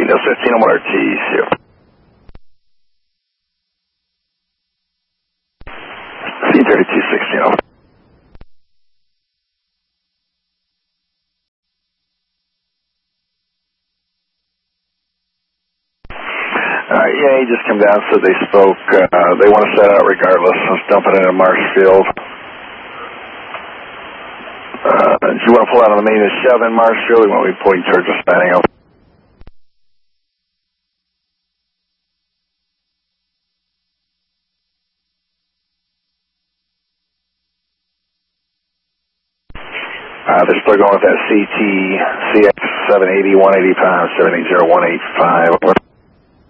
Kilo 15 on RT, shift. C3216 over. Yeah, he just came down, said they spoke. They want to set out regardless. Let's dump it into Marshfield. Do you want to pull out on the main and shove in Marshfield, or you want me pulling towards the spanning over? They're still going with that CT, CX 780, 180 pounds, 780, 185.